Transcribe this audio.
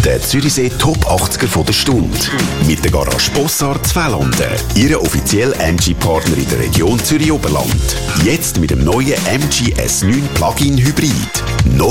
Der Zürichsee Top 80er der Stunde. Mit der Garage Bossard Zwelanden. Ihre offizielle MG-Partner in der Region Zürich-Oberland. Jetzt mit dem neuen MG S9 Plug-in Hybrid.